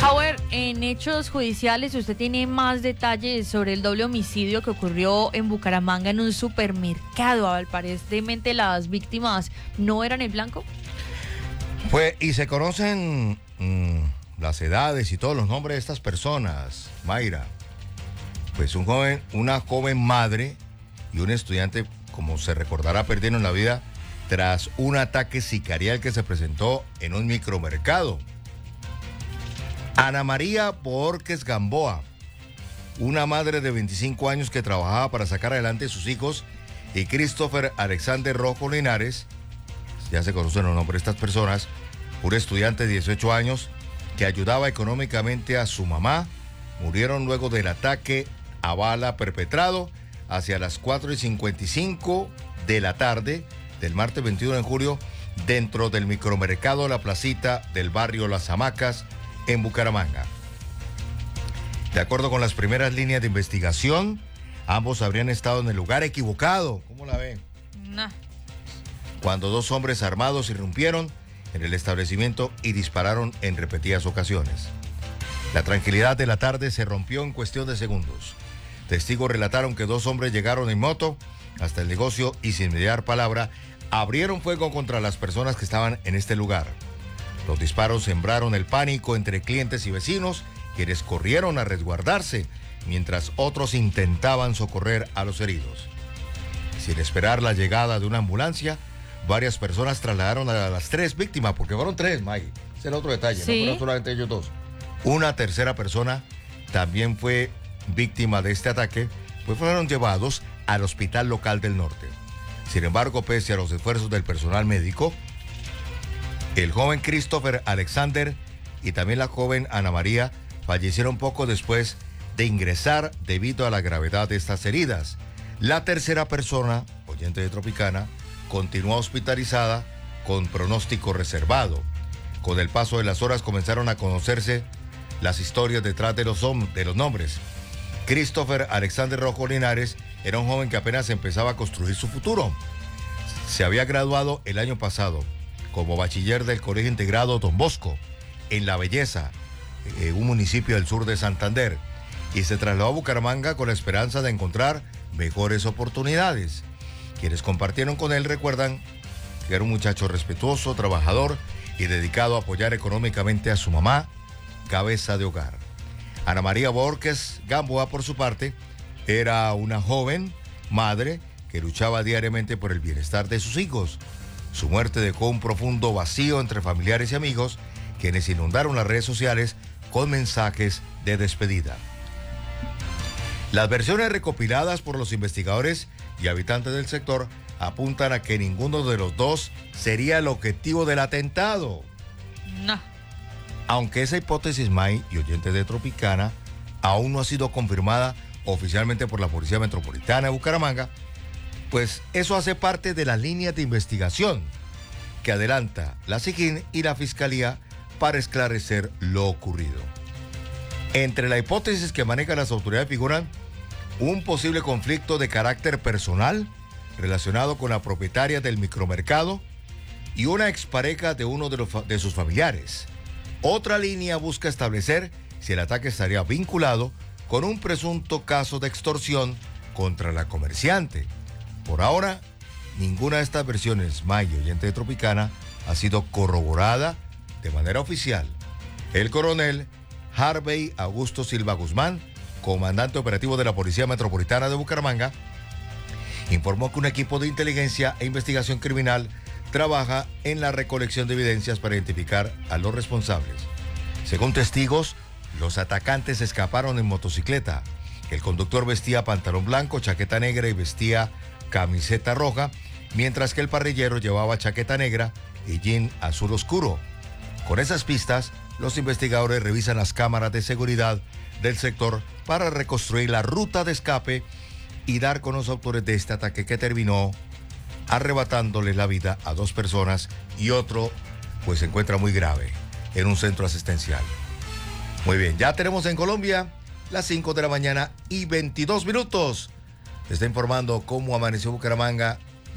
Howard, en hechos judiciales, ¿usted tiene más detalles sobre el doble homicidio que ocurrió en Bucaramanga en un supermercado? Aparentemente las víctimas no eran el blanco. Pues, y se conocen las edades y todos los nombres de estas personas, Mayra. Pues una joven madre y un estudiante, como se recordará, perdieron la vida tras un ataque sicarial que se presentó en un micromercado. Ana María Borges Gamboa, una madre de 25 años que trabajaba para sacar adelante a sus hijos, y Christopher Alexander Rojo Linares, ya se conocen los nombres de estas personas, un estudiante de 18 años que ayudaba económicamente a su mamá, murieron luego del ataque a bala perpetrado hacia las 4:55 de la tarde del martes 21 de julio dentro del micromercado La Placita del barrio Las Hamacas en Bucaramanga. De acuerdo con las primeras líneas de investigación, ambos habrían estado en el lugar equivocado. ¿Cómo la ven? Nah. Cuando dos hombres armados irrumpieron en el establecimiento y dispararon en repetidas ocasiones. La tranquilidad de la tarde se rompió en cuestión de segundos. Testigos relataron que dos hombres llegaron en moto hasta el negocio y sin mediar palabra abrieron fuego contra las personas que estaban en este lugar. Los disparos sembraron el pánico entre clientes y vecinos, quienes corrieron a resguardarse, mientras otros intentaban socorrer a los heridos. Sin esperar la llegada de una ambulancia, varias personas trasladaron a las tres víctimas, porque fueron tres, May. Ese es el otro detalle, ¿Sí? No fueron solamente ellos dos. Una tercera persona también fue víctima de este ataque, pues fueron llevados al hospital local del norte. Sin embargo, pese a los esfuerzos del personal médico, el joven Christopher Alexander y también la joven Ana María fallecieron poco después de ingresar debido a la gravedad de estas heridas. La tercera persona, oyente de Tropicana, continuó hospitalizada con pronóstico reservado. Con el paso de las horas comenzaron a conocerse las historias detrás de los nombres. Christopher Alexander Rojo Linares era un joven que apenas empezaba a construir su futuro. Se había graduado el año pasado como bachiller del Colegio Integrado Don Bosco, en La Belleza, un municipio del sur de Santander, y se trasladó a Bucaramanga con la esperanza de encontrar mejores oportunidades. Quienes compartieron con él recuerdan que era un muchacho respetuoso, trabajador y dedicado a apoyar económicamente a su mamá, cabeza de hogar. Ana María Borges Gamboa, por su parte, era una joven madre que luchaba diariamente por el bienestar de sus hijos. Su muerte dejó un profundo vacío entre familiares y amigos, quienes inundaron las redes sociales con mensajes de despedida. Las versiones recopiladas por los investigadores y habitantes del sector apuntan a que ninguno de los dos sería el objetivo del atentado. No. Aunque esa hipótesis, May y oyentes de Tropicana, aún no ha sido confirmada oficialmente por la Policía Metropolitana de Bucaramanga, pues eso hace parte de las líneas de investigación que adelanta la SIGIN y la Fiscalía para esclarecer lo ocurrido. Entre las hipótesis que manejan las autoridades figuran un posible conflicto de carácter personal relacionado con la propietaria del micromercado y una expareja de uno de sus familiares. Otra línea busca establecer si el ataque estaría vinculado con un presunto caso de extorsión contra la comerciante. Por ahora, ninguna de estas versiones, Mayo, oyente de Tropicana, ha sido corroborada de manera oficial. El coronel Harvey Augusto Silva Guzmán, comandante operativo de la Policía Metropolitana de Bucaramanga, informó que un equipo de inteligencia e investigación criminal trabaja en la recolección de evidencias para identificar a los responsables. Según testigos, los atacantes escaparon en motocicleta. El conductor vestía pantalón blanco, chaqueta negra y vestía camiseta roja, mientras que el parrillero llevaba chaqueta negra y jean azul oscuro. Con esas pistas, los investigadores revisan las cámaras de seguridad del sector para reconstruir la ruta de escape y dar con los autores de este ataque que terminó arrebatándole la vida a dos personas y otro pues se encuentra muy grave en un centro asistencial. Muy bien, ya tenemos en Colombia las 5 de la mañana y 22 minutos. Está informando cómo amaneció Bucaramanga